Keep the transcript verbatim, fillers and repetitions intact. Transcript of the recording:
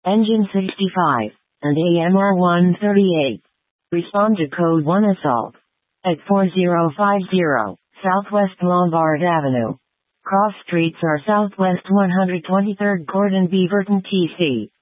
Engine sixty-five, and A M R one thirty-eight. Respond to Code one Assault at four zero five zero Southwest Lombard Avenue. Cross streets are Southwest one hundred twenty-third Court and Beaverton, T C